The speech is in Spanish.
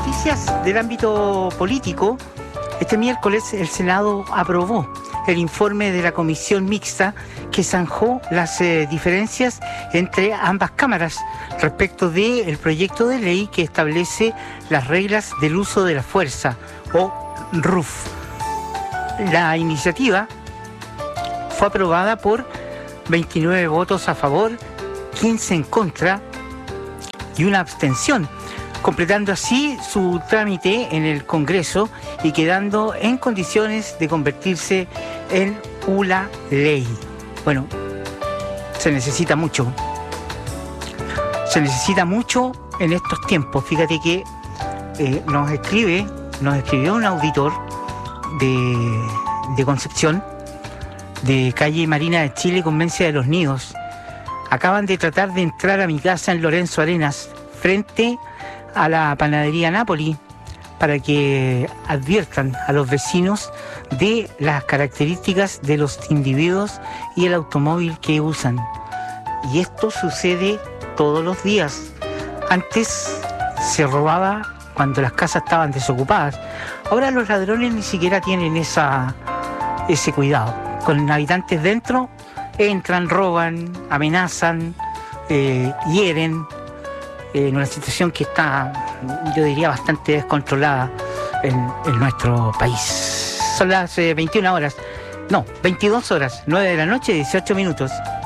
noticias del ámbito político, este miércoles el Senado aprobó el informe de la comisión mixta que zanjó las diferencias entre ambas cámaras respecto del proyecto de ley que establece las reglas del uso de la fuerza, o RUF. La iniciativa fue aprobada por 29 votos a favor, 15 en contra y una abstención, completando así su trámite en el Congreso y quedando en condiciones de convertirse en una ley. Bueno, se necesita mucho en estos tiempos. Fíjate que nos escribió un auditor de Concepción, de calle Marina de Chile, Convencia de los Nidos. Acaban de tratar de entrar a mi casa en Lorenzo Arenas, frente a la panadería Napoli, para que adviertan a los vecinos de las características de los individuos y el automóvil que usan. Y esto sucede todos los días. Antes se robaba cuando las casas estaban desocupadas. Ahora los ladrones ni siquiera tienen ese cuidado. Con habitantes dentro, entran, roban, amenazan, hieren, en una situación que está, yo diría, bastante descontrolada en nuestro país. Son las 22 horas, 9 de la noche, 18 minutos.